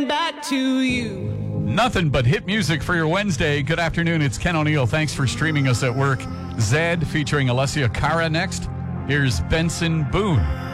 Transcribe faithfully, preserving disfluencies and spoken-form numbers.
back to you. Nothing but hit music for your Wednesday. Good afternoon. It's Ken O'Neill. Thanks for streaming us at work. Zed featuring Alessia Cara next. Here's Benson Boone.